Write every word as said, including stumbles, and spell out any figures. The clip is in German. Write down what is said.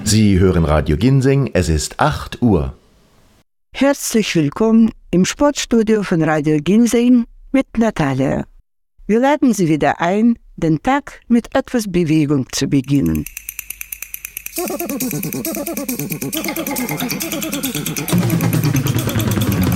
Sie hören Radio Ginseng, es ist acht Uhr. Herzlich willkommen im Sportstudio von Radio Ginseng mit Natalia. Wir laden Sie wieder ein, den Tag mit etwas Bewegung zu beginnen.